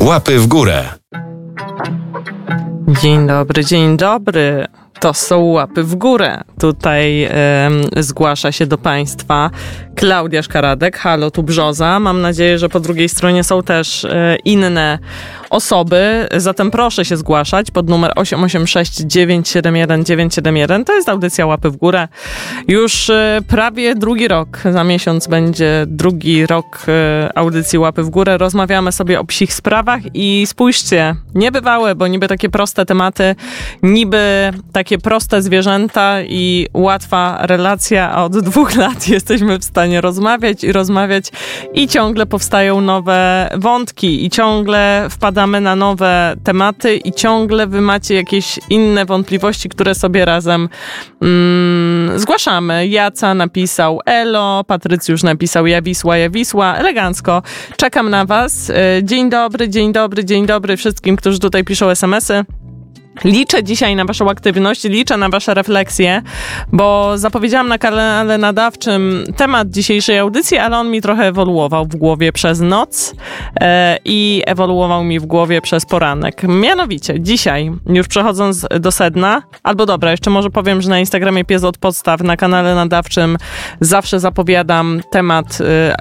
Łapy w górę. Dzień dobry, dzień dobry. To są Łapy w górę. Tutaj zgłasza się do Państwa Klaudia Szkaradek. Halo, tu Brzoza. Mam nadzieję, że po drugiej stronie są też inne osoby. Zatem proszę się zgłaszać pod numer 886 971 971. To jest audycja Łapy w górę. Już prawie drugi rok. Za miesiąc będzie drugi rok audycji Łapy w górę. Rozmawiamy sobie o psich sprawach i spójrzcie, niebywałe, bo niby takie proste tematy, niby takie proste zwierzęta i łatwa relacja, a od 2 lat jesteśmy w stanie rozmawiać i ciągle powstają nowe wątki i ciągle wpadamy na nowe tematy i ciągle wy macie jakieś inne wątpliwości, które sobie razem zgłaszamy. Jaca napisał elo, Patrycjusz napisał ja Wisła, elegancko. Czekam na was. Dzień dobry wszystkim, którzy tutaj piszą SMS-y. Liczę dzisiaj na waszą aktywność, liczę na wasze refleksje, bo zapowiedziałam na kanale nadawczym temat dzisiejszej audycji, ale on mi trochę ewoluował w głowie przez noc i ewoluował mi w głowie przez poranek. Mianowicie, dzisiaj, już przechodząc do sedna, albo dobra, jeszcze może powiem, że na Instagramie Pies od Podstaw, na kanale nadawczym zawsze zapowiadam temat,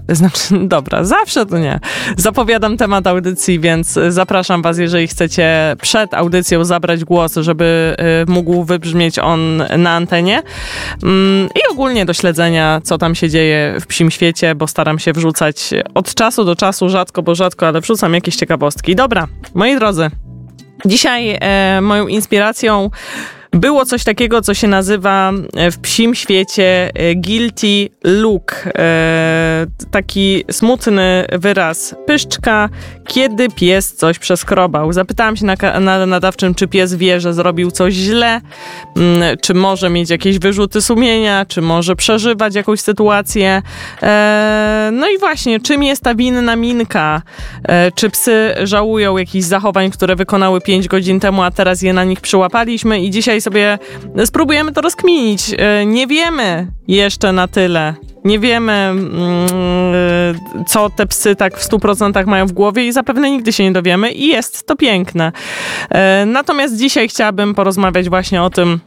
zawsze to nie, zapowiadam temat audycji, więc zapraszam was, jeżeli chcecie przed audycją zabrać głos, żeby mógł wybrzmieć on na antenie i ogólnie do śledzenia, co tam się dzieje w psim świecie, bo staram się wrzucać od czasu do czasu, rzadko, ale wrzucam jakieś ciekawostki. Dobra, moi drodzy, dzisiaj moją inspiracją było coś takiego, co się nazywa w psim świecie guilty look. Taki smutny wyraz pyszczka, kiedy pies coś przeskrobał. Zapytałam się na kanale nadawczym, czy pies wie, że zrobił coś źle, czy może mieć jakieś wyrzuty sumienia, czy może przeżywać jakąś sytuację. No i właśnie, czym jest ta winna minka? Czy psy żałują jakichś zachowań, które wykonały 5 godzin temu, a teraz je na nich przyłapaliśmy i dzisiaj sobie spróbujemy to rozkminić. Nie wiemy jeszcze na tyle. Nie wiemy, co te psy tak w 100% mają w głowie i zapewne nigdy się nie dowiemy i jest to piękne. Natomiast dzisiaj chciałabym porozmawiać właśnie o tym,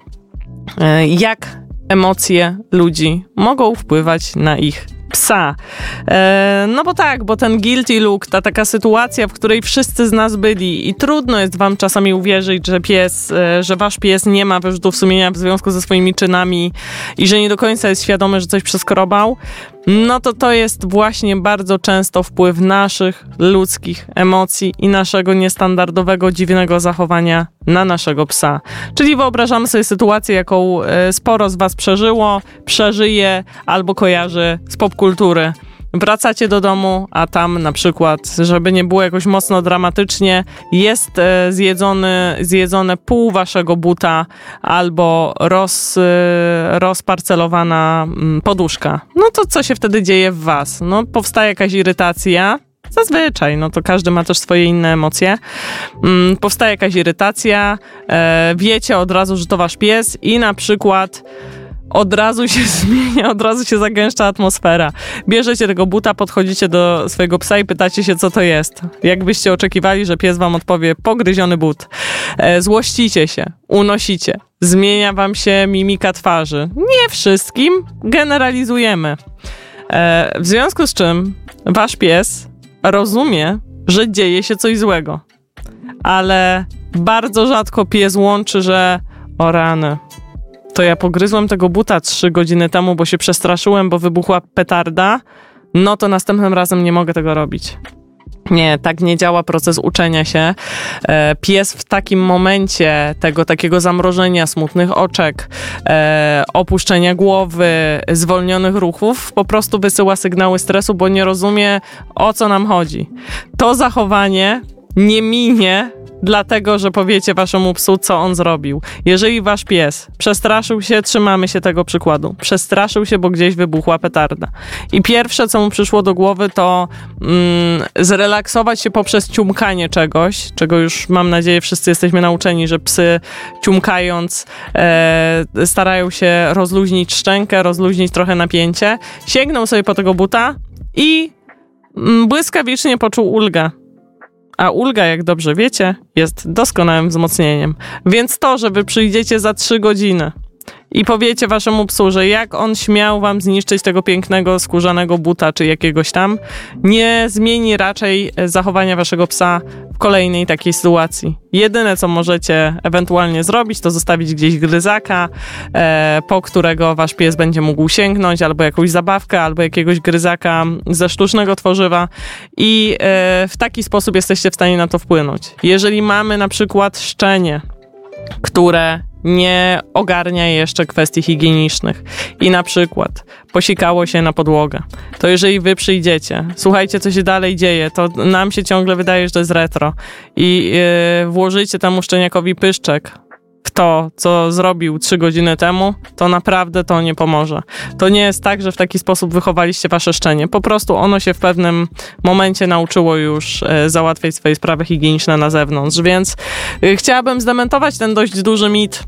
jak emocje ludzi mogą wpływać na ich psa. No bo ten guilty look, ta taka sytuacja, w której wszyscy z nas byli i trudno jest wam czasami uwierzyć, że wasz pies nie ma wyrzutów sumienia w związku ze swoimi czynami i że nie do końca jest świadomy, że coś przeskrobał, no to jest właśnie bardzo często wpływ naszych ludzkich emocji i naszego niestandardowego, dziwnego zachowania na naszego psa. Czyli wyobrażamy sobie sytuację, jaką sporo z was przeżyje albo kojarzy z popkultury. Wracacie do domu, a tam na przykład, żeby nie było jakoś mocno dramatycznie, jest zjedzone pół waszego buta albo rozparcelowana poduszka. No to co się wtedy dzieje w was? No powstaje jakaś irytacja. Zazwyczaj, no to każdy ma też swoje inne emocje. Powstaje jakaś irytacja, wiecie od razu, że to wasz pies i na przykład od razu się zmienia, od razu się zagęszcza atmosfera. Bierzecie tego buta, podchodzicie do swojego psa i pytacie się, co to jest. Jakbyście oczekiwali, że pies wam odpowie, pogryziony but. Złościcie się, unosicie, zmienia wam się mimika twarzy. Nie wszystkim, generalizujemy. W związku z czym wasz pies rozumie, że dzieje się coś złego. Ale bardzo rzadko pies łączy, że o rany, to ja pogryzłem tego buta 3 godziny temu, bo się przestraszyłem, bo wybuchła petarda, no to następnym razem nie mogę tego robić. Nie, tak nie działa proces uczenia się. Pies w takim momencie tego takiego zamrożenia, smutnych oczek, opuszczenia głowy, zwolnionych ruchów, po prostu wysyła sygnały stresu, bo nie rozumie, o co nam chodzi. To zachowanie nie minie, dlatego że powiecie waszemu psu, co on zrobił. Jeżeli wasz pies przestraszył się, trzymamy się tego przykładu. Przestraszył się, bo gdzieś wybuchła petarda. I pierwsze, co mu przyszło do głowy, to zrelaksować się poprzez ciumkanie czegoś, czego już mam nadzieję wszyscy jesteśmy nauczeni, że psy ciumkając starają się rozluźnić szczękę, rozluźnić trochę napięcie. Sięgnął sobie po tego buta i błyskawicznie poczuł ulgę. A ulga, jak dobrze wiecie, jest doskonałym wzmocnieniem. Więc to, że wy przyjdziecie za 3 godziny i powiecie waszemu psu, że jak on śmiał wam zniszczyć tego pięknego skórzanego buta czy jakiegoś tam, nie zmieni raczej zachowania waszego psa w kolejnej takiej sytuacji. Jedyne, co możecie ewentualnie zrobić, to zostawić gdzieś gryzaka, po którego wasz pies będzie mógł sięgnąć, albo jakąś zabawkę, albo jakiegoś gryzaka ze sztucznego tworzywa i w taki sposób jesteście w stanie na to wpłynąć. Jeżeli mamy na przykład szczenie, które nie ogarnia jeszcze kwestii higienicznych i na przykład posikało się na podłogę, to jeżeli wy przyjdziecie, słuchajcie, co się dalej dzieje, to nam się ciągle wydaje, że to jest retro i włożycie temu szczeniakowi pyszczek w to, co zrobił 3 godziny temu, to naprawdę to nie pomoże. To nie jest tak, że w taki sposób wychowaliście wasze szczenie. Po prostu ono się w pewnym momencie nauczyło już załatwiać swoje sprawy higieniczne na zewnątrz, więc chciałabym zdementować ten dość duży mit,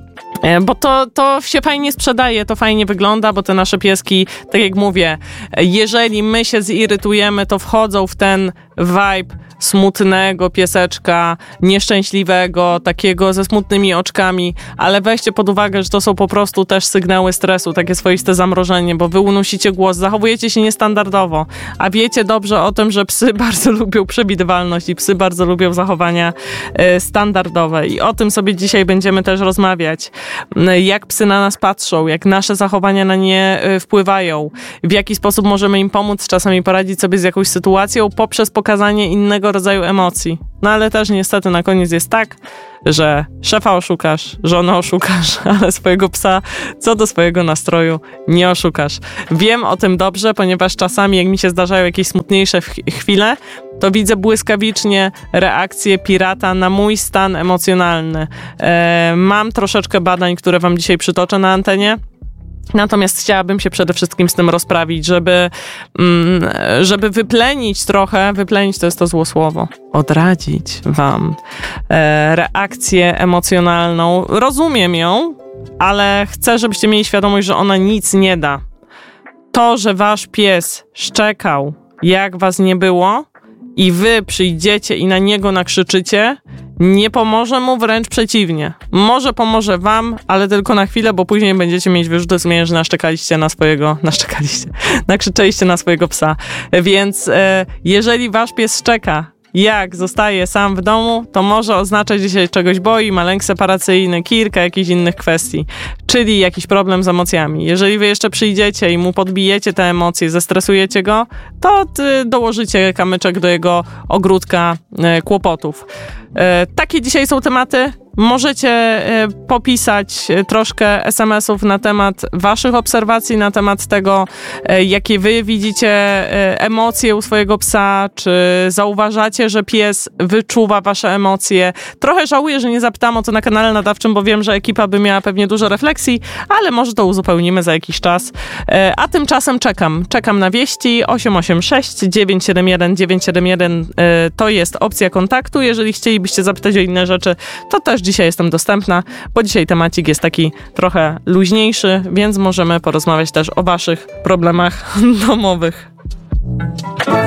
bo to się fajnie sprzedaje, to fajnie wygląda, bo te nasze pieski, tak jak mówię, jeżeli my się zirytujemy, to wchodzą w ten vibe smutnego pieseczka, nieszczęśliwego, takiego ze smutnymi oczkami, ale weźcie pod uwagę, że to są po prostu też sygnały stresu, takie swoiste zamrożenie, bo wy unosicie głos, zachowujecie się niestandardowo, a wiecie dobrze o tym, że psy bardzo lubią przewidywalność i psy bardzo lubią zachowania standardowe i o tym sobie dzisiaj będziemy też rozmawiać. Jak psy na nas patrzą, jak nasze zachowania na nie wpływają, w jaki sposób możemy im pomóc czasami poradzić sobie z jakąś sytuacją poprzez pokazanie innego rodzaju emocji. No ale też niestety na koniec jest tak, że szefa oszukasz, żonę oszukasz, ale swojego psa co do swojego nastroju nie oszukasz. Wiem o tym dobrze, ponieważ czasami jak mi się zdarzają jakieś smutniejsze chwile, to widzę błyskawicznie reakcję pirata na mój stan emocjonalny. Mam troszeczkę badań, które wam dzisiaj przytoczę na antenie. Natomiast chciałabym się przede wszystkim z tym rozprawić, żeby wyplenić trochę, wyplenić to jest to złe słowo, odradzić wam reakcję emocjonalną. Rozumiem ją, ale chcę, żebyście mieli świadomość, że ona nic nie da. To, że wasz pies szczekał, jak was nie było i wy przyjdziecie i na niego nakrzyczycie, nie pomoże mu, wręcz przeciwnie. Może pomoże wam, ale tylko na chwilę, bo później będziecie mieć wyrzuty sumienia, że nakrzyczeliście na swojego psa. Więc jeżeli wasz pies szczeka, jak zostaje sam w domu, to może oznaczać, że się czegoś boi, ma lęk separacyjny, kilka jakichś innych kwestii, czyli jakiś problem z emocjami. Jeżeli wy jeszcze przyjdziecie i mu podbijecie te emocje, zestresujecie go, to dołożycie kamyczek do jego ogródka kłopotów. Takie dzisiaj są tematy. Możecie popisać troszkę SMS-ów na temat waszych obserwacji, na temat tego, jakie wy widzicie emocje u swojego psa, czy zauważacie, że pies wyczuwa wasze emocje. Trochę żałuję, że nie zapytałam o to na kanale nadawczym, bo wiem, że ekipa by miała pewnie dużo refleksji, ale może to uzupełnimy za jakiś czas. A tymczasem czekam na wieści. 886 971 971 to jest opcja kontaktu. Jeżeli chcielibyście zapytać o inne rzeczy, to też dzisiaj jestem dostępna, bo dzisiaj temacik jest taki trochę luźniejszy, więc możemy porozmawiać też o waszych problemach domowych.